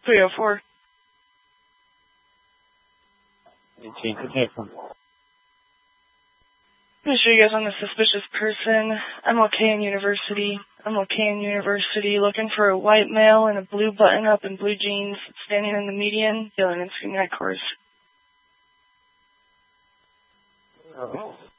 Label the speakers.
Speaker 1: 304.
Speaker 2: 18, continue from.
Speaker 1: I'm going to show you guys on the suspicious person. I'm okay in University. I'm okay in University, looking for a white male in a blue button-up and blue jeans, standing in the median, yelling and screaming at cars.
Speaker 2: Oh.